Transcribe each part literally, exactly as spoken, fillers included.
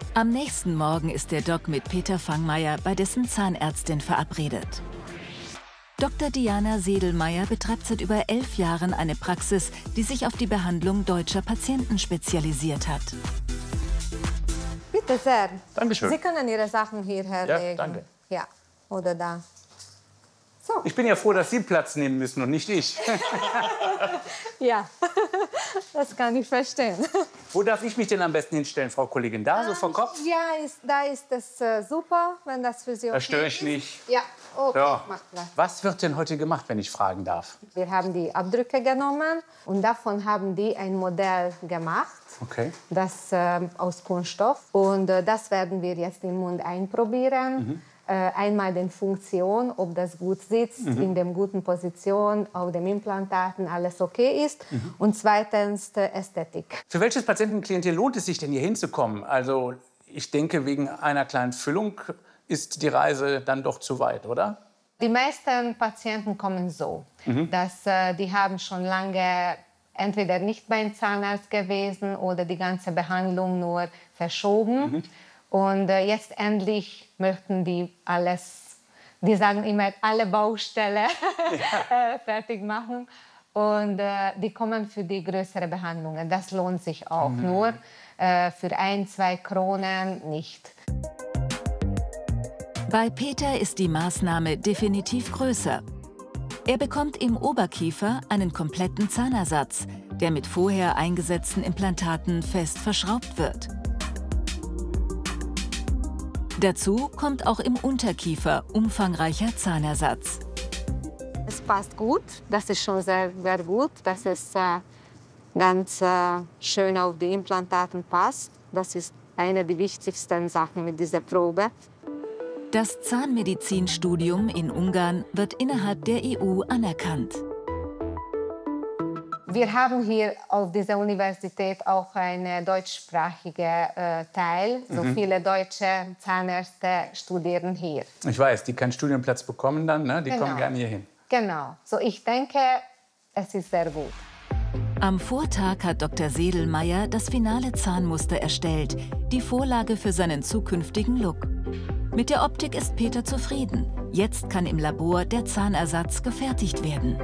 Am nächsten Morgen ist der Doc mit Peter Fangmeier bei dessen Zahnärztin verabredet. Doktor Diana Sedelmeier betreibt seit über elf Jahren eine Praxis, die sich auf die Behandlung deutscher Patienten spezialisiert hat. Bitte sehr. Dankeschön. Sie können Ihre Sachen hierher Ja, legen. danke. Ja, oder da. So. Ich bin ja froh, dass Sie Platz nehmen müssen und nicht ich. Ja, das kann ich verstehen. Wo darf ich mich denn am besten hinstellen, Frau Kollegin? Da, so vom Kopf? Ja, ist, da ist es äh, super, wenn das für Sie okay Da störe ist. ich nicht. Ja, okay, Ja. mach Platz. Was wird denn heute gemacht, wenn ich fragen darf? Wir haben die Abdrücke genommen und davon haben die ein Modell gemacht. Okay. Das äh, aus Kunststoff. Und äh, das werden wir jetzt im Mund einprobieren. Mhm. Äh, einmal die Funktion, ob das gut sitzt, mhm. in der guten Position, auf den Implantaten alles okay ist. Mhm. Und zweitens die Ästhetik. Für welches Patientenklientel lohnt es sich denn hier hinzukommen? Also ich denke, wegen einer kleinen Füllung ist die Reise dann doch zu weit, oder? Die meisten Patienten kommen so, mhm. dass äh, die haben schon lange entweder nicht beim Zahnarzt gewesen oder die ganze Behandlung nur verschoben. Mhm. Und äh, jetzt endlich möchten die alles, die sagen immer, alle Baustelle ja. äh, fertig machen. Und äh, die kommen für die größeren Behandlungen. Das lohnt sich auch. Mhm. Nur äh, für ein, zwei Kronen nicht. Bei Peter ist die Maßnahme definitiv größer. Er bekommt im Oberkiefer einen kompletten Zahnersatz, der mit vorher eingesetzten Implantaten fest verschraubt wird. Dazu kommt auch im Unterkiefer umfangreicher Zahnersatz. Es passt gut, das ist schon sehr, sehr gut, dass es äh, ganz äh, schön auf die Implantaten passt. Das ist eine der wichtigsten Sachen mit dieser Probe. Das Zahnmedizinstudium in Ungarn wird innerhalb der E U anerkannt. Wir haben hier auf dieser Universität auch einen deutschsprachigen äh, Teil. So mhm. viele deutsche Zahnärzte studieren hier. Ich weiß, die keinen Studienplatz bekommen dann, ne? Die genau. kommen gerne hier hin. Genau. So, ich denke, es ist sehr gut. Am Vortag hat Doktor Sedelmeier das finale Zahnmuster erstellt, die Vorlage für seinen zukünftigen Look. Mit der Optik ist Peter zufrieden. Jetzt kann im Labor der Zahnersatz gefertigt werden.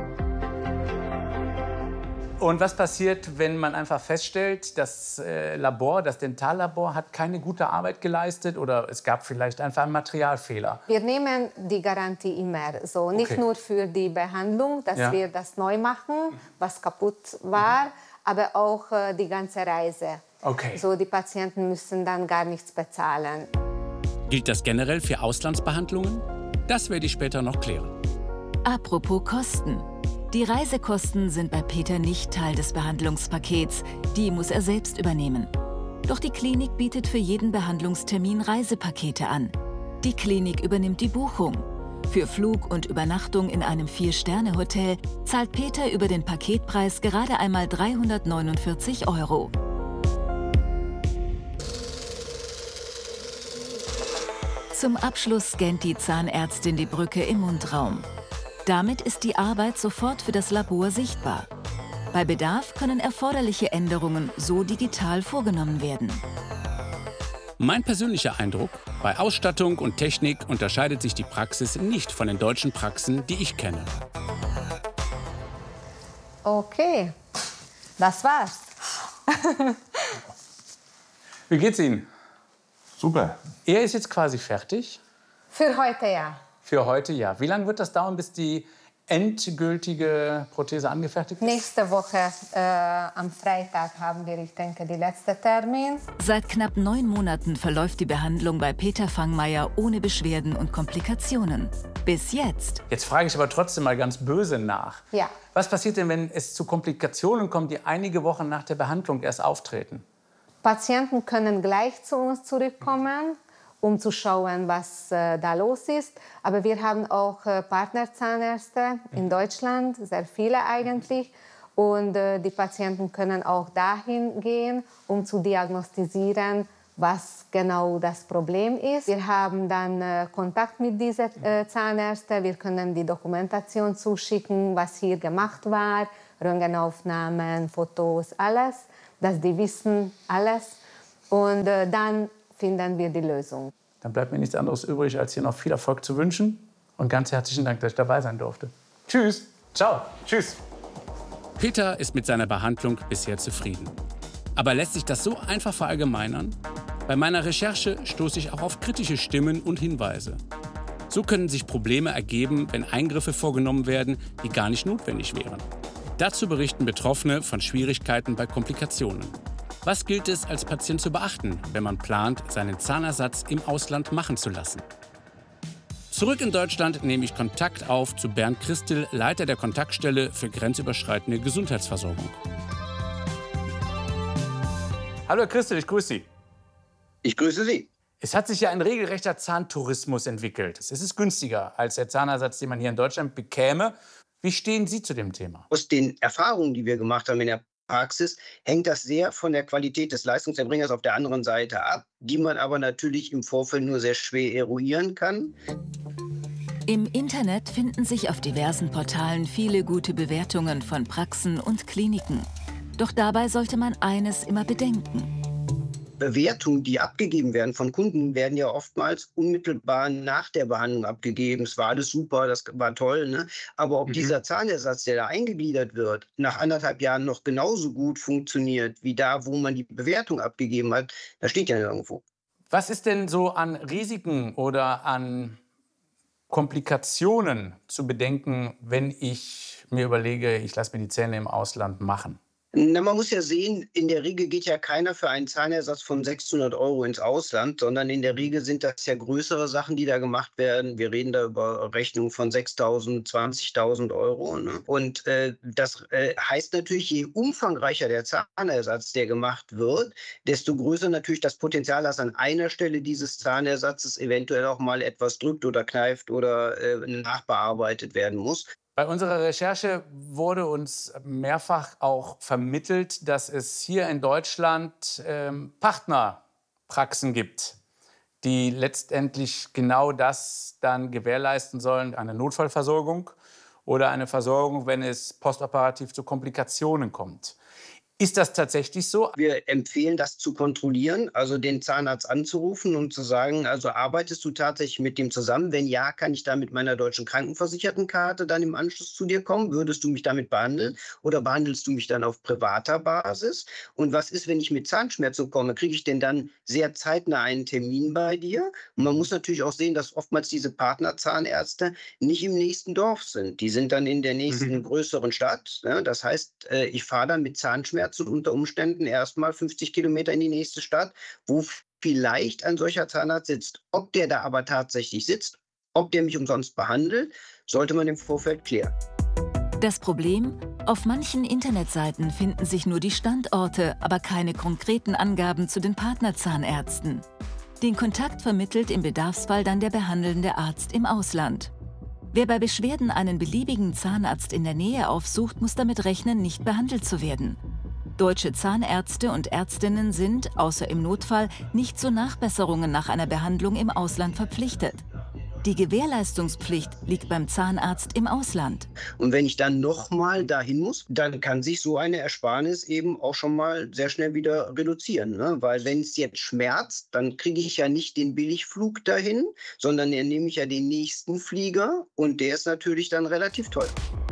Und was passiert, wenn man einfach feststellt, das äh, Labor, das Dentallabor hat keine gute Arbeit geleistet oder es gab vielleicht einfach einen Materialfehler? Wir nehmen die Garantie immer. So, nicht okay. nur für die Behandlung, dass ja. wir das neu machen, was kaputt war, mhm. aber auch äh, die ganze Reise. Okay. So, die Patienten müssen dann gar nichts bezahlen. Gilt das generell für Auslandsbehandlungen? Das werde ich später noch klären. Apropos Kosten. Die Reisekosten sind bei Peter nicht Teil des Behandlungspakets. Die muss er selbst übernehmen. Doch die Klinik bietet für jeden Behandlungstermin Reisepakete an. Die Klinik übernimmt die Buchung. Für Flug und Übernachtung in einem Vier-Sterne-Hotel zahlt Peter über den Paketpreis gerade einmal dreihundertneunundvierzig Euro. Zum Abschluss scannt die Zahnärztin die Brücke im Mundraum. Damit ist die Arbeit sofort für das Labor sichtbar. Bei Bedarf können erforderliche Änderungen so digital vorgenommen werden. Mein persönlicher Eindruck: Bei Ausstattung und Technik unterscheidet sich die Praxis nicht von den deutschen Praxen, die ich kenne. Okay, das war's. Wie geht's Ihnen? Super. Er ist jetzt quasi fertig? Für heute ja. Für heute ja. Wie lange wird das dauern, bis die endgültige Prothese angefertigt ist? Nächste Woche äh, am Freitag haben wir, ich denke, die letzte Termin. Seit knapp neun Monaten verläuft die Behandlung bei Peter Fangmeier ohne Beschwerden und Komplikationen. Bis jetzt. Jetzt frage ich aber trotzdem mal ganz böse nach. Ja. Was passiert denn, wenn es zu Komplikationen kommt, die einige Wochen nach der Behandlung erst auftreten? Patienten können gleich zu uns zurückkommen, um zu schauen, was äh, da los ist. Aber wir haben auch äh, Partnerzahnärzte in Deutschland, sehr viele eigentlich. Und äh, die Patienten können auch dahin gehen, um zu diagnostizieren, was genau das Problem ist. Wir haben dann äh, Kontakt mit diesen äh, Zahnärzten. Wir können die Dokumentation zuschicken, was hier gemacht war, Röntgenaufnahmen, Fotos, alles, dass die wissen alles. Und äh, dann finden wir die Lösung. Dann bleibt mir nichts anderes übrig, als hier noch viel Erfolg zu wünschen. Und ganz herzlichen Dank, dass ich dabei sein durfte. Tschüss. Ciao. Tschüss. Peter ist mit seiner Behandlung bisher zufrieden. Aber lässt sich das so einfach verallgemeinern? Bei meiner Recherche stoße ich auch auf kritische Stimmen und Hinweise. So können sich Probleme ergeben, wenn Eingriffe vorgenommen werden, die gar nicht notwendig wären. Dazu berichten Betroffene von Schwierigkeiten bei Komplikationen. Was gilt es als Patient zu beachten, wenn man plant, seinen Zahnersatz im Ausland machen zu lassen? Zurück in Deutschland nehme ich Kontakt auf zu Bernd Christel, Leiter der Kontaktstelle für grenzüberschreitende Gesundheitsversorgung. Hallo Herr Christel, ich grüße Sie. Ich grüße Sie. Es hat sich ja ein regelrechter Zahntourismus entwickelt. Es ist günstiger als der Zahnersatz, den man hier in Deutschland bekäme. Wie stehen Sie zu dem Thema? Aus den Erfahrungen, die wir gemacht haben in der Praxis, hängt das sehr von der Qualität des Leistungserbringers auf der anderen Seite ab, die man aber natürlich im Vorfeld nur sehr schwer eruieren kann. Im Internet finden sich auf diversen Portalen viele gute Bewertungen von Praxen und Kliniken. Doch dabei sollte man eines immer bedenken. Bewertungen, die abgegeben werden von Kunden, werden ja oftmals unmittelbar nach der Behandlung abgegeben. Es war alles super, das war toll, ne? Aber ob mhm. dieser Zahnersatz, der da eingegliedert wird, nach anderthalb Jahren noch genauso gut funktioniert wie da, wo man die Bewertung abgegeben hat, das steht ja nirgendwo. Was ist denn so an Risiken oder an Komplikationen zu bedenken, wenn ich mir überlege, ich lasse mir die Zähne im Ausland machen? Na, man muss ja sehen, in der Regel geht ja keiner für einen Zahnersatz von sechshundert Euro ins Ausland, sondern in der Regel sind das ja größere Sachen, die da gemacht werden. Wir reden da über Rechnungen von sechstausend, zwanzigtausend Euro. Ne? Und äh, das äh, heißt natürlich, je umfangreicher der Zahnersatz, der gemacht wird, desto größer natürlich das Potenzial, dass an einer Stelle dieses Zahnersatzes eventuell auch mal etwas drückt oder kneift oder äh, nachbearbeitet werden muss. Bei unserer Recherche wurde uns mehrfach auch vermittelt, dass es hier in Deutschland ähm, Partnerpraxen gibt, die letztendlich genau das dann gewährleisten sollen, eine Notfallversorgung oder eine Versorgung, wenn es postoperativ zu Komplikationen kommt. Ist das tatsächlich so? Wir empfehlen, das zu kontrollieren, also den Zahnarzt anzurufen und zu sagen, also arbeitest du tatsächlich mit dem zusammen? Wenn ja, kann ich da mit meiner deutschen Krankenversichertenkarte dann im Anschluss zu dir kommen? Würdest du mich damit behandeln oder behandelst du mich dann auf privater Basis? Und was ist, wenn ich mit Zahnschmerzen komme? Kriege ich denn dann sehr zeitnah einen Termin bei dir? Und man muss natürlich auch sehen, dass oftmals diese Partnerzahnärzte nicht im nächsten Dorf sind. Die sind dann in der nächsten mhm. größeren Stadt. Ja, das heißt, ich fahre dann mit Zahnschmerzen und unter Umständen erstmal fünfzig Kilometer in die nächste Stadt, wo vielleicht ein solcher Zahnarzt sitzt. Ob der da aber tatsächlich sitzt, ob der mich umsonst behandelt, sollte man im Vorfeld klären. Das Problem? Auf manchen Internetseiten finden sich nur die Standorte, aber keine konkreten Angaben zu den Partnerzahnärzten. Den Kontakt vermittelt im Bedarfsfall dann der behandelnde Arzt im Ausland. Wer bei Beschwerden einen beliebigen Zahnarzt in der Nähe aufsucht, muss damit rechnen, nicht behandelt zu werden. Deutsche Zahnärzte und Ärztinnen sind, außer im Notfall, nicht zu Nachbesserungen nach einer Behandlung im Ausland verpflichtet. Die Gewährleistungspflicht liegt beim Zahnarzt im Ausland. Und wenn ich dann nochmal dahin muss, dann kann sich so eine Ersparnis eben auch schon mal sehr schnell wieder reduzieren. Ne? Weil wenn es jetzt schmerzt, dann kriege ich ja nicht den Billigflug dahin, sondern dann nehme ich ja den nächsten Flieger und der ist natürlich dann relativ teuer.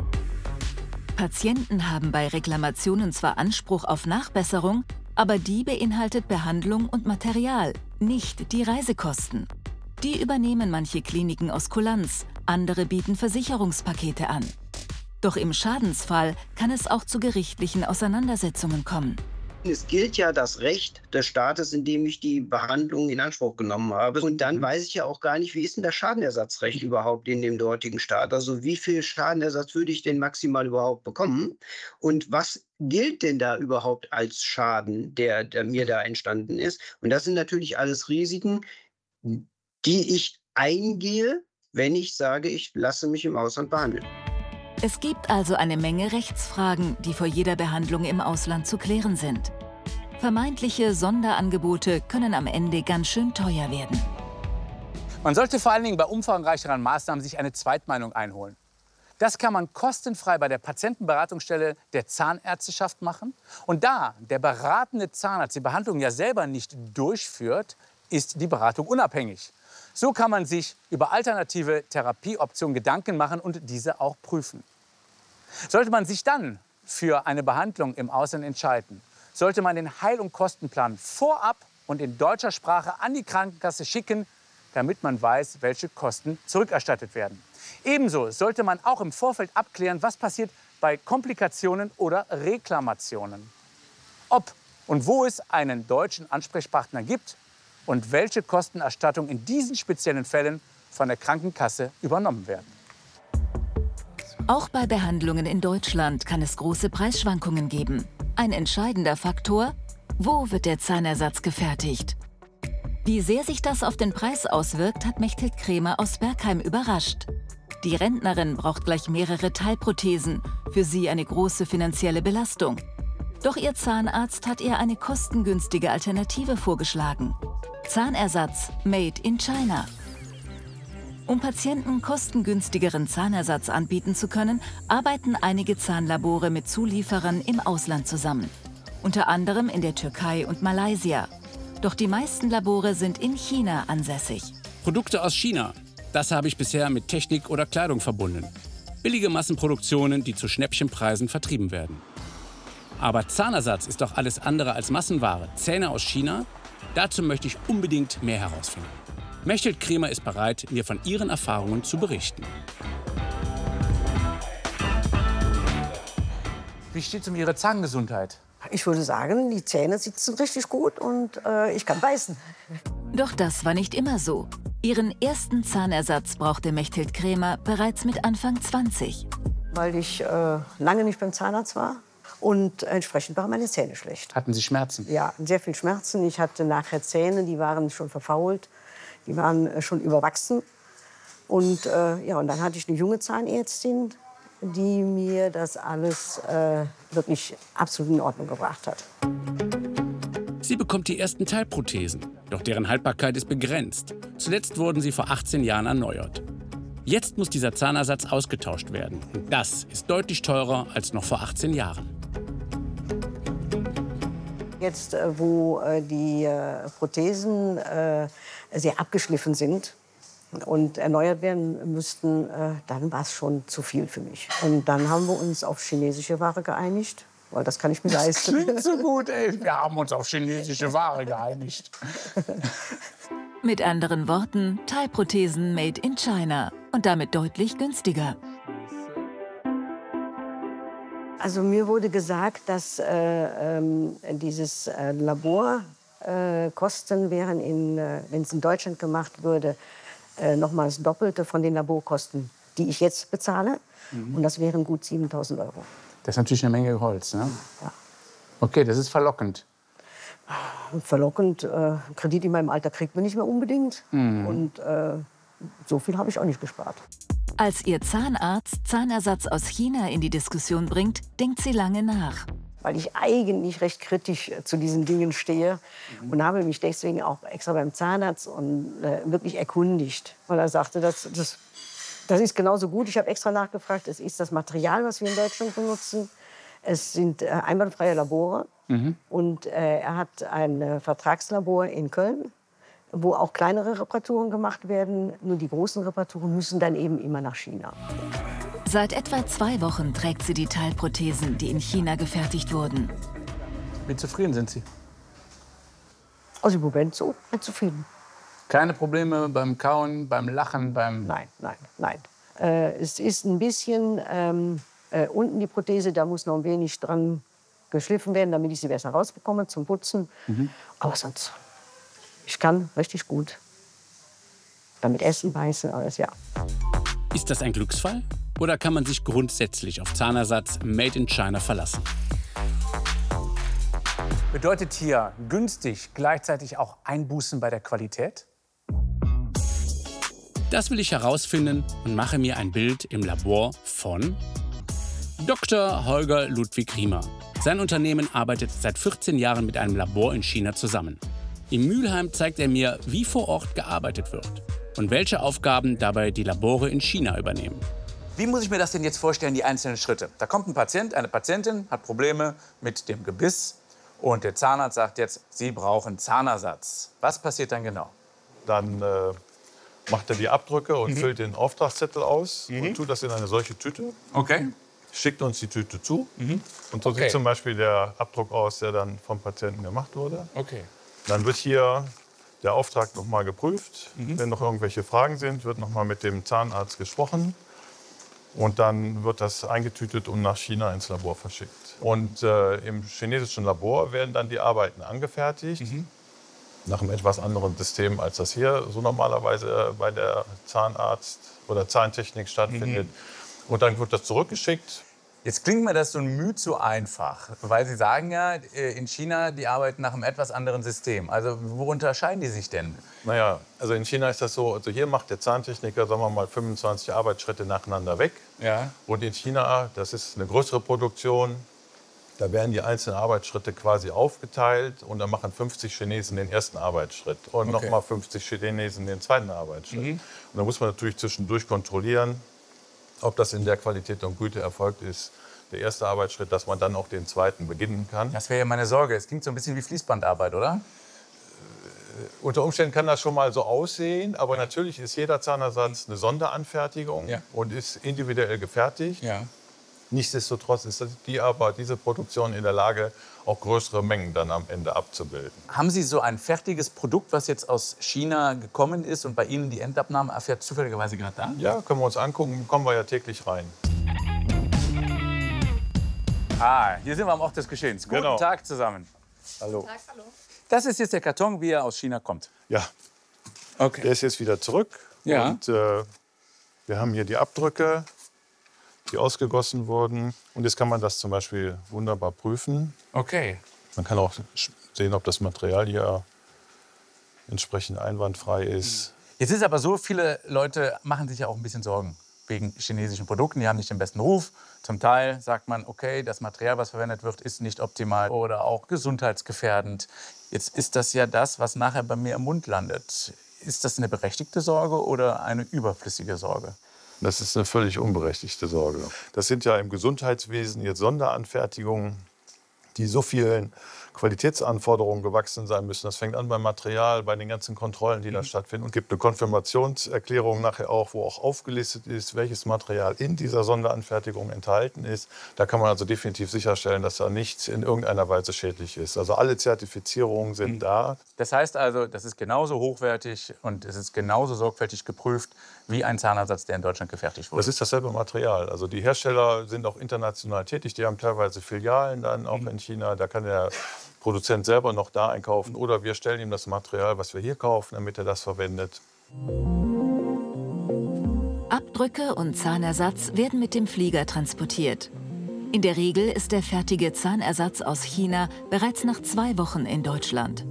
Patienten haben bei Reklamationen zwar Anspruch auf Nachbesserung, aber die beinhaltet Behandlung und Material, nicht die Reisekosten. Die übernehmen manche Kliniken aus Kulanz, andere bieten Versicherungspakete an. Doch im Schadensfall kann es auch zu gerichtlichen Auseinandersetzungen kommen. Es gilt ja das Recht des Staates, in dem ich die Behandlung in Anspruch genommen habe. Und dann weiß ich ja auch gar nicht, wie ist denn das Schadenersatzrecht überhaupt in dem dortigen Staat? Also wie viel Schadenersatz würde ich denn maximal überhaupt bekommen? Und was gilt denn da überhaupt als Schaden, der, der mir da entstanden ist? Und das sind natürlich alles Risiken, die ich eingehe, wenn ich sage, ich lasse mich im Ausland behandeln. Es gibt also eine Menge Rechtsfragen, die vor jeder Behandlung im Ausland zu klären sind. Vermeintliche Sonderangebote können am Ende ganz schön teuer werden. Man sollte vor allen Dingen bei umfangreicheren Maßnahmen sich eine Zweitmeinung einholen. Das kann man kostenfrei bei der Patientenberatungsstelle der Zahnärzteschaft machen. Und da der beratende Zahnarzt die Behandlung ja selber nicht durchführt, ist die Beratung unabhängig. So kann man sich über alternative Therapieoptionen Gedanken machen und diese auch prüfen. Sollte man sich dann für eine Behandlung im Ausland entscheiden, sollte man den Heil- und Kostenplan vorab und in deutscher Sprache an die Krankenkasse schicken, damit man weiß, welche Kosten zurückerstattet werden. Ebenso sollte man auch im Vorfeld abklären, was passiert bei Komplikationen oder Reklamationen. Ob und wo es einen deutschen Ansprechpartner gibt und welche Kostenerstattung in diesen speziellen Fällen von der Krankenkasse übernommen werden. Auch bei Behandlungen in Deutschland kann es große Preisschwankungen geben. Ein entscheidender Faktor: Wo wird der Zahnersatz gefertigt? Wie sehr sich das auf den Preis auswirkt, hat Mechthild Kremer aus Bergheim überrascht. Die Rentnerin braucht gleich mehrere Teilprothesen, für sie eine große finanzielle Belastung. Doch ihr Zahnarzt hat ihr eine kostengünstige Alternative vorgeschlagen: Zahnersatz made in China. Um Patienten kostengünstigeren Zahnersatz anbieten zu können, arbeiten einige Zahnlabore mit Zulieferern im Ausland zusammen. Unter anderem in der Türkei und Malaysia. Doch die meisten Labore sind in China ansässig. Produkte aus China, das habe ich bisher mit Technik oder Kleidung verbunden. Billige Massenproduktionen, die zu Schnäppchenpreisen vertrieben werden. Aber Zahnersatz ist doch alles andere als Massenware. Zähne aus China? Dazu möchte ich unbedingt mehr herausfinden. Mechthild Kremer ist bereit, mir von ihren Erfahrungen zu berichten. Wie steht es um Ihre Zahngesundheit? Ich würde sagen, die Zähne sitzen richtig gut und äh, ich kann beißen. Doch das war nicht immer so. Ihren ersten Zahnersatz brauchte Mechthild Kremer bereits mit Anfang zwanzig. Weil ich äh, lange nicht beim Zahnarzt war und entsprechend waren meine Zähne schlecht. Hatten Sie Schmerzen? Ja, sehr viel Schmerzen. Ich hatte nachher Zähne, die waren schon verfault, die waren äh, schon überwachsen. Und, äh, ja, und dann hatte ich eine junge Zahnärztin, die mir das alles äh, wirklich absolut in Ordnung gebracht hat. Sie bekommt die ersten Teilprothesen, doch deren Haltbarkeit ist begrenzt. Zuletzt wurden sie vor achtzehn Jahren erneuert. Jetzt muss dieser Zahnersatz ausgetauscht werden. Und das ist deutlich teurer als noch vor achtzehn Jahren. Jetzt, äh, wo äh, die äh, Prothesen äh, sehr abgeschliffen sind und erneuert werden müssten, äh, dann war es schon zu viel für mich. Und dann haben wir uns auf chinesische Ware geeinigt, weil das kann ich mir leisten. Klingt so gut, ey. Wir haben uns auf chinesische Ware geeinigt. Mit anderen Worten, Teilprothesen made in China und damit deutlich günstiger. Also mir wurde gesagt, dass äh, ähm, dieses äh, Labor äh, Kosten wären, in, äh, wenn es in Deutschland gemacht würde, äh, nochmal das Doppelte von den Laborkosten, die ich jetzt bezahle. Mhm. Und das wären gut siebentausend Euro. Das ist natürlich eine Menge Holz, ne? Ja. Okay, das ist verlockend. Verlockend. Äh, Kredit in meinem Alter kriegt man nicht mehr unbedingt. Mhm. Und äh, so viel habe ich auch nicht gespart. Als ihr Zahnarzt Zahnersatz aus China in die Diskussion bringt, denkt sie lange nach. Weil ich eigentlich recht kritisch zu diesen Dingen stehe mhm. und habe mich deswegen auch extra beim Zahnarzt und, äh, wirklich erkundigt. Weil er sagte, das, das, das ist genauso gut. Ich habe extra nachgefragt, es ist das Material, was wir in Deutschland benutzen. Es sind äh, einwandfreie Labore. Mhm. Und äh, er hat ein äh, Vertragslabor in Köln, wo auch kleinere Reparaturen gemacht werden. Nur die großen Reparaturen müssen dann eben immer nach China. Seit etwa zwei Wochen trägt sie die Teilprothesen, die in China gefertigt wurden. Wie zufrieden sind Sie? Also im Moment so, nicht zufrieden. Keine Probleme beim Kauen, beim Lachen, beim... Nein, nein, nein. Äh, es ist ein bisschen ähm, äh, unten die Prothese, da muss noch ein wenig dran geschliffen werden, damit ich sie besser rausbekomme zum Putzen. Mhm. Aber sonst, ich kann richtig gut damit essen, beißen, alles, ja. Ist das ein Glücksfall? Oder kann man sich grundsätzlich auf Zahnersatz made in China verlassen? Bedeutet hier günstig gleichzeitig auch Einbußen bei der Qualität? Das will ich herausfinden und mache mir ein Bild im Labor von Doktor Holger Ludwig Riemer. Sein Unternehmen arbeitet seit vierzehn Jahren mit einem Labor in China zusammen. In Mülheim zeigt er mir, wie vor Ort gearbeitet wird und welche Aufgaben dabei die Labore in China übernehmen. Wie muss ich mir das denn jetzt vorstellen, die einzelnen Schritte? Da kommt ein Patient, eine Patientin, hat Probleme mit dem Gebiss Und der Zahnarzt sagt jetzt, Sie brauchen Zahnersatz. Was passiert dann genau? Dann äh, macht er die Abdrücke und mhm. füllt den Auftragszettel aus mhm. und tut das in eine solche Tüte. Okay. Schickt uns die Tüte zu. Mhm. Und so okay. sieht zum Beispiel der Abdruck aus, der dann vom Patienten gemacht wurde. Okay. Dann wird hier der Auftrag noch mal geprüft. Mhm. Wenn noch irgendwelche Fragen sind, wird noch mal mit dem Zahnarzt gesprochen. Und dann wird das eingetütet und nach China ins Labor verschickt. Und äh, im chinesischen Labor werden dann die Arbeiten angefertigt. Mhm. Nach einem etwas anderen System, als das hier so normalerweise bei der Zahnarzt- oder Zahntechnik stattfindet. Mhm. Und dann wird das zurückgeschickt. Jetzt klingt mir das so ein Mühe zu einfach, weil Sie sagen ja, in China, die arbeiten nach einem etwas anderen System. Also wo unterscheiden die sich denn? Naja, also in China ist das so, also hier macht der Zahntechniker, sagen wir mal, fünfundzwanzig Arbeitsschritte nacheinander weg. Ja. Und in China, das ist eine größere Produktion, da werden die einzelnen Arbeitsschritte quasi aufgeteilt und dann machen fünfzig Chinesen den ersten Arbeitsschritt und okay. nochmal fünfzig Chinesen den zweiten Arbeitsschritt. Mhm. Und da muss man natürlich zwischendurch kontrollieren, ob das in der Qualität und Güte erfolgt ist, der erste Arbeitsschritt, dass man dann auch den zweiten beginnen kann. Das wäre ja meine Sorge. Es klingt so ein bisschen wie Fließbandarbeit, oder? Äh, unter Umständen kann das schon mal so aussehen, aber natürlich ist jeder Zahnersatz eine Sonderanfertigung ja. und ist individuell gefertigt. Ja. Nichtsdestotrotz ist die aber diese Produktion in der Lage, auch größere Mengen dann am Ende abzubilden. Haben Sie so ein fertiges Produkt, was jetzt aus China gekommen ist und bei Ihnen die Endabnahme erfährt zufälligerweise gerade da? Ja, können wir uns angucken, kommen wir ja täglich rein. Ah, hier sind wir am Ort des Geschehens. Guten genau. Tag zusammen. Hallo. Tag, hallo. Das ist jetzt der Karton, wie er aus China kommt. Ja, okay. Der ist jetzt wieder zurück. Ja. Und äh, wir haben hier die Abdrücke, die ausgegossen wurden. Und jetzt kann man das zum Beispiel wunderbar prüfen. Okay. Man kann auch sehen, ob das Material hier entsprechend einwandfrei ist. Jetzt ist aber so, viele Leute machen sich ja auch ein bisschen Sorgen wegen chinesischen Produkten. Die haben nicht den besten Ruf. Zum Teil sagt man, okay, das Material, was verwendet wird, ist nicht optimal oder auch gesundheitsgefährdend. Jetzt ist das ja das, was nachher bei mir im Mund landet. Ist das eine berechtigte Sorge oder eine überflüssige Sorge? Das ist eine völlig unberechtigte Sorge. Das sind ja im Gesundheitswesen jetzt Sonderanfertigungen, die so vielen Qualitätsanforderungen gewachsen sein müssen. Das fängt an beim Material, bei den ganzen Kontrollen, die mhm. da stattfinden. Und gibt eine Konfirmationserklärung nachher auch, wo auch aufgelistet ist, welches Material in dieser Sonderanfertigung enthalten ist. Da kann man also definitiv sicherstellen, dass da nichts in irgendeiner Weise schädlich ist. Also alle Zertifizierungen sind mhm. da. Das heißt also, das ist genauso hochwertig und es ist genauso sorgfältig geprüft wie ein Zahnersatz, der in Deutschland gefertigt wurde. Das ist dasselbe Material. Also die Hersteller sind auch international tätig. Die haben teilweise Filialen dann auch mhm. in China. Da kann der Produzent selber noch da einkaufen oder wir stellen ihm das Material, was wir hier kaufen, damit er das verwendet. Abdrücke und Zahnersatz werden mit dem Flieger transportiert. In der Regel ist der fertige Zahnersatz aus China bereits nach zwei Wochen in Deutschland.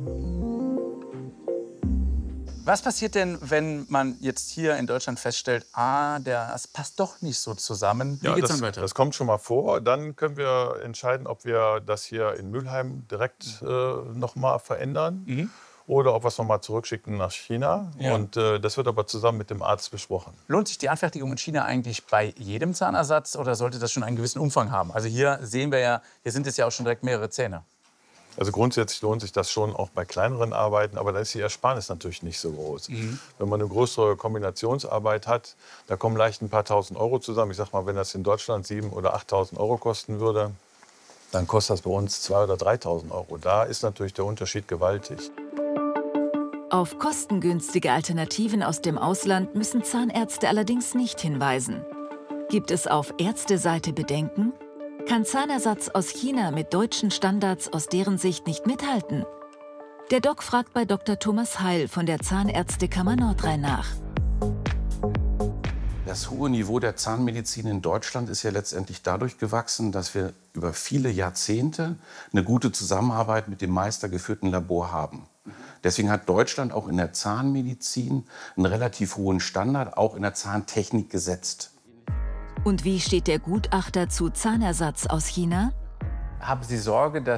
Was passiert denn, wenn man jetzt hier in Deutschland feststellt, ah, das passt doch nicht so zusammen? Wie ja, geht's das, dann weiter? Das kommt schon mal vor. Dann können wir entscheiden, ob wir das hier in Mülheim direkt äh, noch mal verändern mhm. oder ob wir es noch mal zurückschicken nach China. Ja. Und äh, das wird aber zusammen mit dem Arzt besprochen. Lohnt sich die Anfertigung in China eigentlich bei jedem Zahnersatz oder sollte das schon einen gewissen Umfang haben? Also hier sehen wir ja, hier sind es ja auch schon direkt mehrere Zähne. Also grundsätzlich lohnt sich das schon auch bei kleineren Arbeiten, aber da ist die Ersparnis natürlich nicht so groß. Mhm. Wenn man eine größere Kombinationsarbeit hat, da kommen leicht ein paar tausend Euro zusammen. Ich sag mal, wenn das in Deutschland siebentausend oder achttausend Euro kosten würde, dann kostet das bei uns zweitausend oder dreitausend Euro. Da ist natürlich der Unterschied gewaltig. Auf kostengünstige Alternativen aus dem Ausland müssen Zahnärzte allerdings nicht hinweisen. Gibt es auf Ärzteseite Bedenken? Kann Zahnersatz aus China mit deutschen Standards aus deren Sicht nicht mithalten? Der Doc fragt bei Doktor Thomas Heil von der Zahnärztekammer Nordrhein nach. Das hohe Niveau der Zahnmedizin in Deutschland ist ja letztendlich dadurch gewachsen, dass wir über viele Jahrzehnte eine gute Zusammenarbeit mit dem meistergeführten Labor haben. Deswegen hat Deutschland auch in der Zahnmedizin einen relativ hohen Standard, auch in der Zahntechnik gesetzt. Und wie steht der Gutachter zu Zahnersatz aus China? Haben Sie Sorge, dass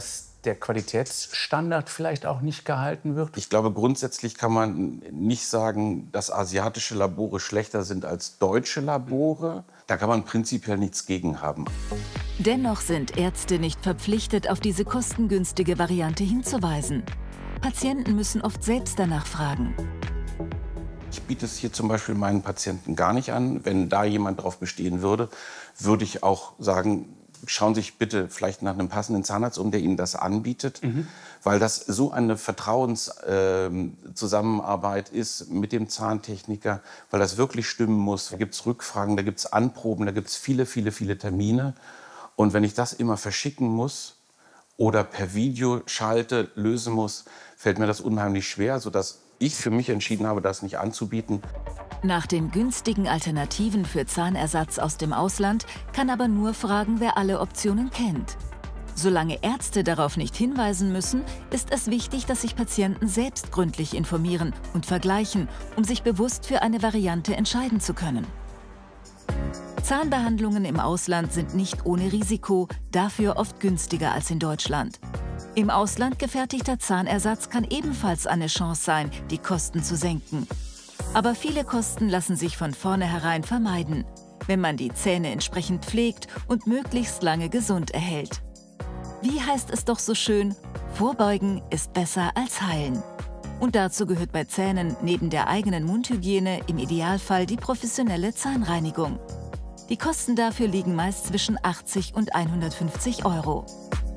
der Qualitätsstandard vielleicht auch nicht gehalten wird? Ich glaube, grundsätzlich kann man nicht sagen, dass asiatische Labore schlechter sind als deutsche Labore. Da kann man prinzipiell nichts gegen haben. Dennoch sind Ärzte nicht verpflichtet, auf diese kostengünstige Variante hinzuweisen. Patienten müssen oft selbst danach fragen. Ich biete es hier zum Beispiel meinen Patienten gar nicht an. Wenn da jemand drauf bestehen würde, würde ich auch sagen, schauen Sie sich bitte vielleicht nach einem passenden Zahnarzt um, der Ihnen das anbietet. Mhm. Weil das so eine Vertrauenszusammenarbeit äh, ist mit dem Zahntechniker, weil das wirklich stimmen muss. Da gibt es Rückfragen, da gibt es Anproben, da gibt es viele, viele, viele Termine. Und wenn ich das immer verschicken muss oder per Videoschalte lösen muss, fällt mir das unheimlich schwer, sodass ich für mich entschieden habe, das nicht anzubieten. Nach den günstigen Alternativen für Zahnersatz aus dem Ausland kann aber nur fragen, wer alle Optionen kennt. Solange Ärzte darauf nicht hinweisen müssen, ist es wichtig, dass sich Patienten selbst gründlich informieren und vergleichen, um sich bewusst für eine Variante entscheiden zu können. Zahnbehandlungen im Ausland sind nicht ohne Risiko, dafür oft günstiger als in Deutschland. Im Ausland gefertigter Zahnersatz kann ebenfalls eine Chance sein, die Kosten zu senken. Aber viele Kosten lassen sich von vornherein vermeiden, wenn man die Zähne entsprechend pflegt und möglichst lange gesund erhält. Wie heißt es doch so schön, vorbeugen ist besser als heilen. Und dazu gehört bei Zähnen neben der eigenen Mundhygiene im Idealfall die professionelle Zahnreinigung. Die Kosten dafür liegen meist zwischen achtzig und hundertfünfzig Euro.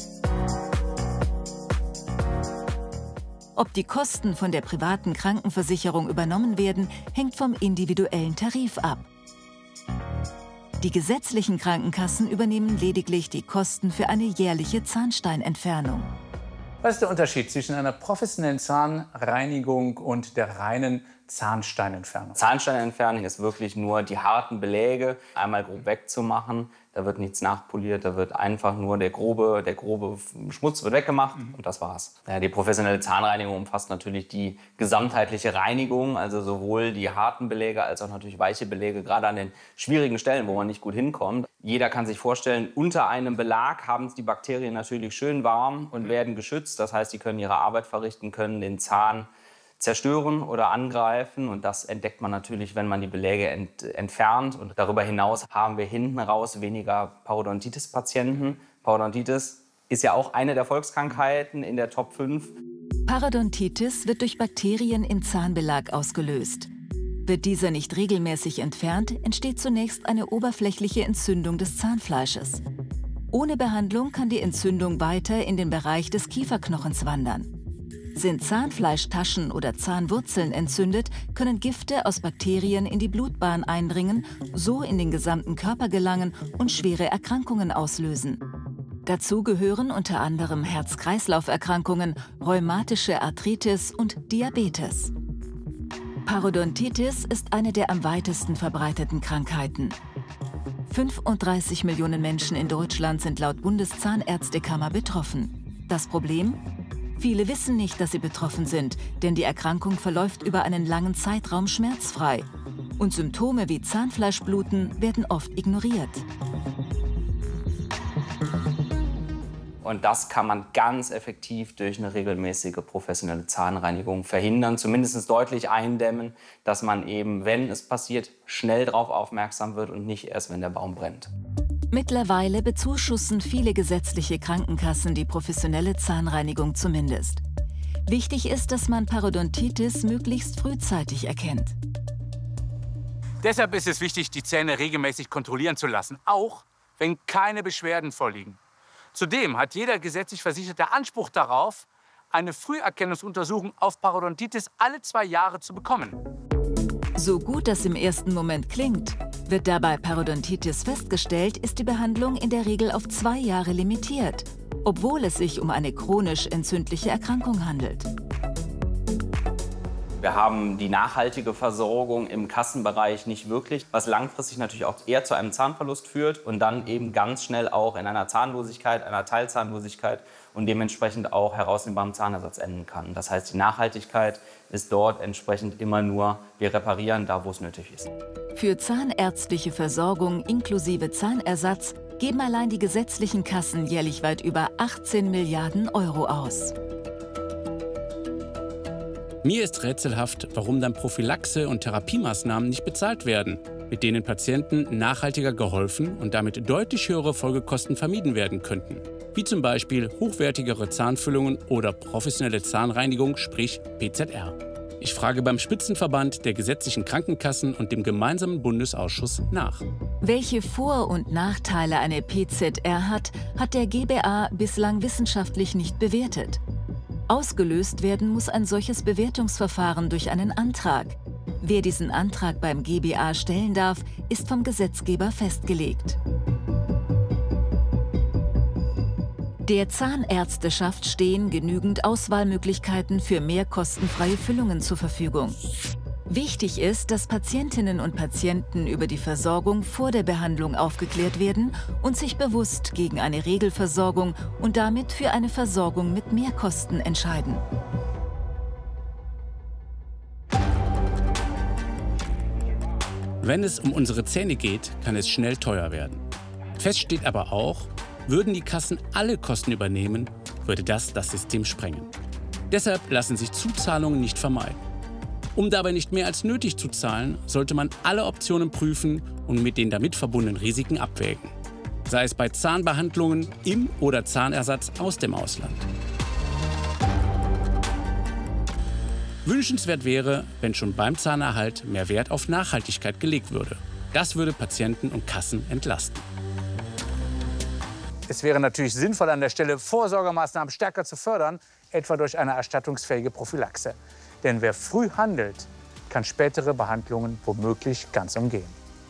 Ob die Kosten von der privaten Krankenversicherung übernommen werden, hängt vom individuellen Tarif ab. Die gesetzlichen Krankenkassen übernehmen lediglich die Kosten für eine jährliche Zahnsteinentfernung. Was ist der Unterschied zwischen einer professionellen Zahnreinigung und der reinen Zahnsteinentfernung? Zahnsteinentfernung ist wirklich nur die harten Beläge einmal grob wegzumachen. Da wird nichts nachpoliert, da wird einfach nur der grobe, der grobe Schmutz wird weggemacht mhm. und das war's. Ja, die professionelle Zahnreinigung umfasst natürlich die gesamtheitliche Reinigung, also sowohl die harten Beläge als auch natürlich weiche Beläge, gerade an den schwierigen Stellen, wo man nicht gut hinkommt. Jeder kann sich vorstellen, unter einem Belag haben die Bakterien natürlich schön warm und werden geschützt. Das heißt, sie können ihre Arbeit verrichten, können den Zahn zerstören oder angreifen. Und das entdeckt man natürlich, wenn man die Beläge ent entfernt. Und darüber hinaus haben wir hinten raus weniger Parodontitis-Patienten. Parodontitis ist ja auch eine der Volkskrankheiten in der Top fünf. Parodontitis wird durch Bakterien im Zahnbelag ausgelöst. Wird dieser nicht regelmäßig entfernt, entsteht zunächst eine oberflächliche Entzündung des Zahnfleisches. Ohne Behandlung kann die Entzündung weiter in den Bereich des Kieferknochens wandern. Sind Zahnfleischtaschen oder Zahnwurzeln entzündet, können Gifte aus Bakterien in die Blutbahn eindringen, so in den gesamten Körper gelangen und schwere Erkrankungen auslösen. Dazu gehören unter anderem Herz-Kreislauf-Erkrankungen, rheumatische Arthritis und Diabetes. Parodontitis ist eine der am weitesten verbreiteten Krankheiten. fünfunddreißig Millionen Menschen in Deutschland sind laut Bundeszahnärztekammer betroffen. Das Problem? Viele wissen nicht, dass sie betroffen sind, denn die Erkrankung verläuft über einen langen Zeitraum schmerzfrei. Und Symptome wie Zahnfleischbluten werden oft ignoriert. Und das kann man ganz effektiv durch eine regelmäßige professionelle Zahnreinigung verhindern, zumindest deutlich eindämmen, dass man eben, wenn es passiert, schnell darauf aufmerksam wird und nicht erst, wenn der Baum brennt. Mittlerweile bezuschussen viele gesetzliche Krankenkassen die professionelle Zahnreinigung zumindest. Wichtig ist, dass man Parodontitis möglichst frühzeitig erkennt. Deshalb ist es wichtig, die Zähne regelmäßig kontrollieren zu lassen, auch wenn keine Beschwerden vorliegen. Zudem hat jeder gesetzlich Versicherte Anspruch darauf, eine Früherkennungsuntersuchung auf Parodontitis alle zwei Jahre zu bekommen. So gut das im ersten Moment klingt, wird dabei Parodontitis festgestellt, ist die Behandlung in der Regel auf zwei Jahre limitiert, obwohl es sich um eine chronisch entzündliche Erkrankung handelt. Wir haben die nachhaltige Versorgung im Kassenbereich nicht wirklich, was langfristig natürlich auch eher zu einem Zahnverlust führt und dann eben ganz schnell auch in einer Zahnlosigkeit, einer Teilzahnlosigkeit und dementsprechend auch herausnehmbarem Zahnersatz enden kann. Das heißt, die Nachhaltigkeit ist dort entsprechend immer nur, wir reparieren da, wo es nötig ist. Für zahnärztliche Versorgung inklusive Zahnersatz geben allein die gesetzlichen Kassen jährlich weit über achtzehn Milliarden Euro aus. Mir ist rätselhaft, warum dann Prophylaxe- und Therapiemaßnahmen nicht bezahlt werden, mit denen Patienten nachhaltiger geholfen und damit deutlich höhere Folgekosten vermieden werden könnten. Wie zum Beispiel hochwertigere Zahnfüllungen oder professionelle Zahnreinigung, sprich P Z R. Ich frage beim Spitzenverband der gesetzlichen Krankenkassen und dem gemeinsamen Bundesausschuss nach. Welche Vor- und Nachteile eine P Z R hat, hat der G B A bislang wissenschaftlich nicht bewertet. Ausgelöst werden muss ein solches Bewertungsverfahren durch einen Antrag. Wer diesen Antrag beim G B A stellen darf, ist vom Gesetzgeber festgelegt. Der Zahnärzteschaft stehen genügend Auswahlmöglichkeiten für mehr kostenfreie Füllungen zur Verfügung. Wichtig ist, dass Patientinnen und Patienten über die Versorgung vor der Behandlung aufgeklärt werden und sich bewusst gegen eine Regelversorgung und damit für eine Versorgung mit Mehrkosten entscheiden. Wenn es um unsere Zähne geht, kann es schnell teuer werden. Fest steht aber auch, würden die Kassen alle Kosten übernehmen, würde das das System sprengen. Deshalb lassen sich Zuzahlungen nicht vermeiden. Um dabei nicht mehr als nötig zu zahlen, sollte man alle Optionen prüfen und mit den damit verbundenen Risiken abwägen. Sei es bei Zahnbehandlungen im oder Zahnersatz aus dem Ausland. Wünschenswert wäre, wenn schon beim Zahnerhalt mehr Wert auf Nachhaltigkeit gelegt würde. Das würde Patienten und Kassen entlasten. Es wäre natürlich sinnvoll, an der Stelle Vorsorgemaßnahmen stärker zu fördern, etwa durch eine erstattungsfähige Prophylaxe. Denn wer früh handelt, kann spätere Behandlungen womöglich ganz umgehen.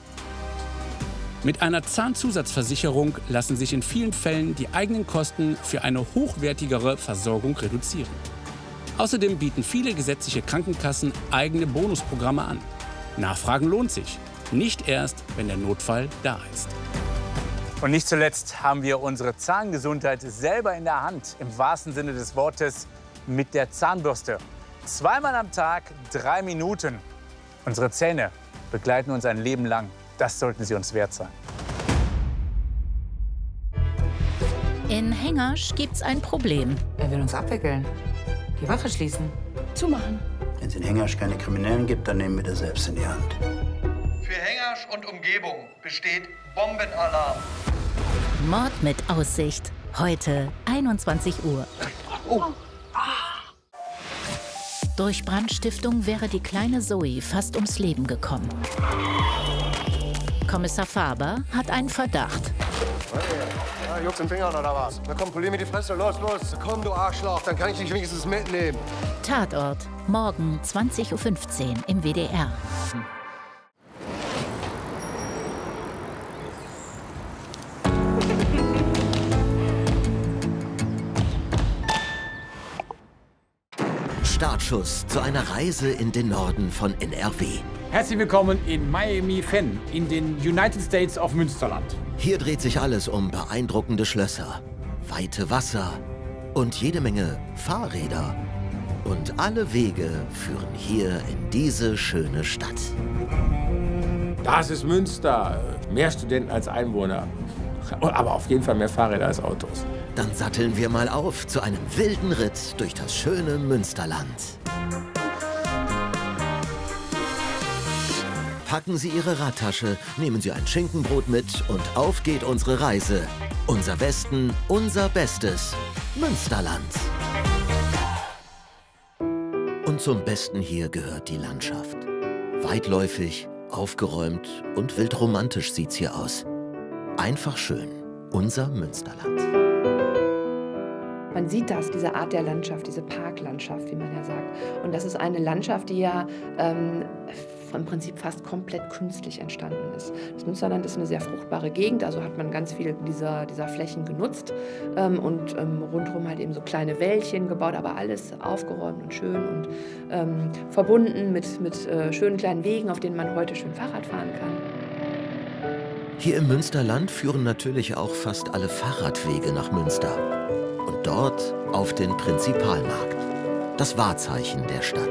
Mit einer Zahnzusatzversicherung lassen sich in vielen Fällen die eigenen Kosten für eine hochwertigere Versorgung reduzieren. Außerdem bieten viele gesetzliche Krankenkassen eigene Bonusprogramme an. Nachfragen lohnt sich, nicht erst, wenn der Notfall da ist. Und nicht zuletzt haben wir unsere Zahngesundheit selber in der Hand, im wahrsten Sinne des Wortes, mit der Zahnbürste. Zweimal am Tag, drei Minuten. Unsere Zähne begleiten uns ein Leben lang. Das sollten sie uns wert sein. In Hengersch gibt's ein Problem. Er will uns abwickeln. Die Wache schließen. Zumachen. Wenn es in Hengersch keine Kriminellen gibt, dann nehmen wir das selbst in die Hand. Für Hengersch und Umgebung besteht Bombenalarm. Mord mit Aussicht. Heute einundzwanzig Uhr. Oh. Durch Brandstiftung wäre die kleine Zoe fast ums Leben gekommen. Kommissar Faber hat einen Verdacht. Ja, juckt's im Fingern oder was? Na komm, polier mir die Fresse. Los, los. Komm, du Arschloch. Dann kann ich dich wenigstens mitnehmen. Tatort. Morgen zwanzig Uhr fünfzehn im W D R. Startschuss zu einer Reise in den Norden von N R W. Herzlich willkommen in Miami Fenn, in den United States of Münsterland. Hier dreht sich alles um beeindruckende Schlösser, weite Wasser und jede Menge Fahrräder. Und alle Wege führen hier in diese schöne Stadt. Das ist Münster. Mehr Studenten als Einwohner. Aber auf jeden Fall mehr Fahrräder als Autos. Dann satteln wir mal auf zu einem wilden Ritt durch das schöne Münsterland. Packen Sie Ihre Radtasche, nehmen Sie ein Schinkenbrot mit und auf geht unsere Reise. Unser Westen, unser Bestes, Münsterland. Und zum Besten hier gehört die Landschaft. Weitläufig, aufgeräumt und wild romantisch sieht's hier aus. Einfach schön, unser Münsterland. Man sieht das, diese Art der Landschaft, diese Parklandschaft, wie man ja sagt. Und das ist eine Landschaft, die ja ähm, im Prinzip fast komplett künstlich entstanden ist. Das Münsterland ist eine sehr fruchtbare Gegend, also hat man ganz viel dieser, dieser Flächen genutzt ähm, und ähm, rundherum halt eben so kleine Wäldchen gebaut, aber alles aufgeräumt und schön und ähm, verbunden mit, mit äh, schönen kleinen Wegen, auf denen man heute schön Fahrrad fahren kann. Hier im Münsterland führen natürlich auch fast alle Fahrradwege nach Münster. Und dort auf den Prinzipalmarkt, das Wahrzeichen der Stadt.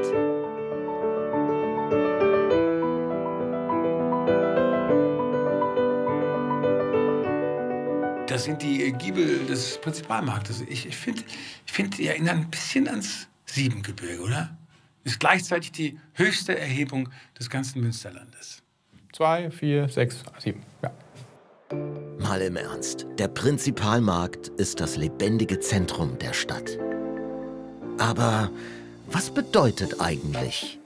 das sind die Giebel des Prinzipalmarktes. Ich, ich finde, ich find, die erinnern ein bisschen ans Siebengebirge, oder? Ist gleichzeitig die höchste Erhebung des ganzen Münsterlandes. Zwei, vier, sechs, sieben, ja. Mal im Ernst, der Prinzipalmarkt ist das lebendige Zentrum der Stadt. Aber was bedeutet eigentlich